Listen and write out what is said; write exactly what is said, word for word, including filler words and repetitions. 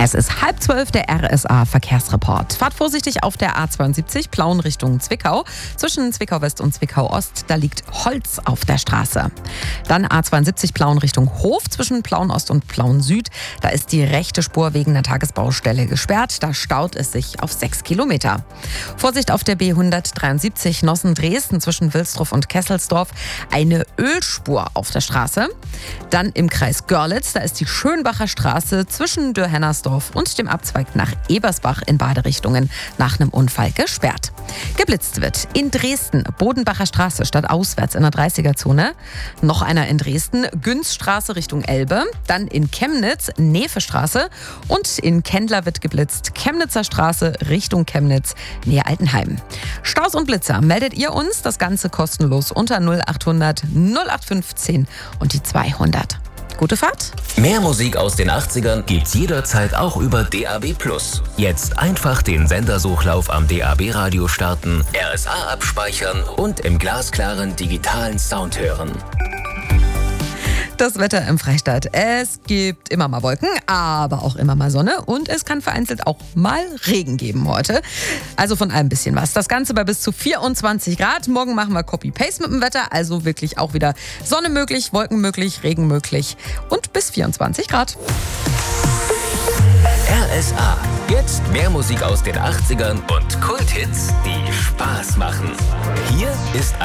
Es ist halb zwölf, der R S A-Verkehrsreport. Fahrt vorsichtig auf der A zweiundsiebzig, Plauen Richtung Zwickau. Zwischen Zwickau West und Zwickau Ost, da liegt Holz auf der Straße. Dann A zweiundsiebzig, Plauen Richtung Hof. Zwischen Plauen Ost und Plauen Süd, da ist die rechte Spur wegen einer Tagesbaustelle gesperrt. Da staut es sich auf sechs Kilometer. Vorsicht auf der B hundertdreiundsiebzig, Nossen-Dresden zwischen Wilsdruff und Kesselsdorf. Eine Ölspur auf der Straße. Dann im Kreis Görlitz, da ist die Schönbacher Straße zwischen Dürr-Hennersdorf und dem Abzweig nach Ebersbach in beide Richtungen nach einem Unfall gesperrt. Geblitzt wird in Dresden, Bodenbacher Straße statt auswärts in der dreißiger-Zone. Noch einer in Dresden, Günzstraße Richtung Elbe. Dann in Chemnitz, Nevestraße. Und in Kendler wird geblitzt, Chemnitzer Straße Richtung Chemnitz, nähe Altenheim. Staus und Blitzer meldet ihr uns, das Ganze kostenlos unter null achthundert null acht fünfzehn und die zweihundert. Gute Fahrt. Mehr Musik aus den achtzigern gibt's jederzeit auch über D A B plus. Jetzt einfach den Sendersuchlauf am D A B-Radio starten, R S A abspeichern und im glasklaren digitalen Sound hören. Das Wetter im Freistaat. Es gibt immer mal Wolken, aber auch immer mal Sonne und es kann vereinzelt auch mal Regen geben heute. Also von allem ein bisschen was. Das Ganze bei bis zu vierundzwanzig Grad. Morgen machen wir Copy-Paste mit dem Wetter, also wirklich auch wieder Sonne möglich, Wolken möglich, Regen möglich und bis vierundzwanzig Grad. R S A. Jetzt mehr Musik aus den achtzigern und Kulthits, die Spaß machen. Hier ist